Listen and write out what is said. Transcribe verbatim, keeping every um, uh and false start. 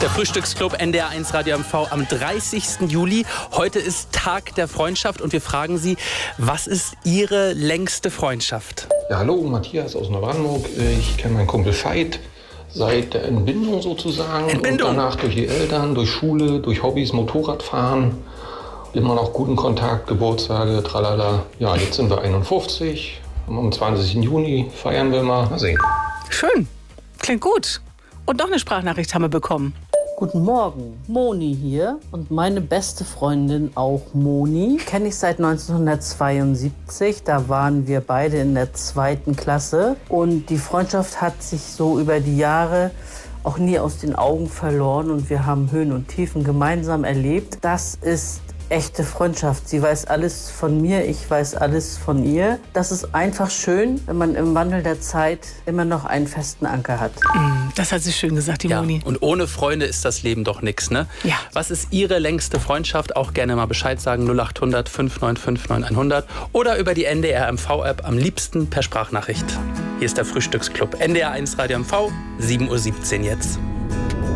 der Frühstücksclub N D R eins Radio M V am dreißigsten Juli. Heute ist Tag der Freundschaft und wir fragen Sie, was ist Ihre längste Freundschaft? Ja, hallo, Matthias aus Neubrandenburg. Ich kenne meinen Kumpel Veit seit der Entbindung sozusagen. Entbindung. Und danach durch die Eltern, durch Schule, durch Hobbys, Motorradfahren. Immer noch guten Kontakt, Geburtstage, tralala. Ja, jetzt sind wir einundfünfzig. Am zwanzigsten Juni feiern wir mal. Mal sehen. Schön. Klingt gut. Und noch eine Sprachnachricht haben wir bekommen. Guten Morgen, Moni hier und meine beste Freundin auch Moni. Kenne ich seit neunzehnhundertzweiundsiebzig, da waren wir beide in der zweiten Klasse. Und die Freundschaft hat sich so über die Jahre auch nie aus den Augen verloren und wir haben Höhen und Tiefen gemeinsam erlebt. Das ist echte Freundschaft. Sie weiß alles von mir, ich weiß alles von ihr. Das ist einfach schön, wenn man im Wandel der Zeit immer noch einen festen Anker hat. Das hat sie schön gesagt, die Ja, Moni. und ohne Freunde ist das Leben doch nichts, ne? Ja. Was ist Ihre längste Freundschaft? Auch gerne mal Bescheid sagen, null acht hundert fünf neun fünf neun hundert oder über die N D R M V-App, am liebsten per Sprachnachricht. Hier ist der Frühstücksclub N D R eins Radio M V, sieben Uhr siebzehn jetzt.